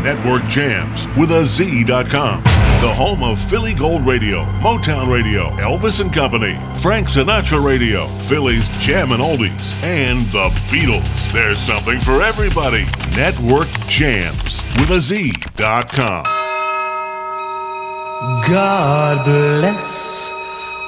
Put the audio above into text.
Network Jams with a Z.com. The home of Philly Gold Radio, Motown Radio, Elvis and Company, Frank Sinatra Radio, Philly's Jammin' Oldies, and the Beatles. There's something for everybody. Network Jams with a Z.com. God bless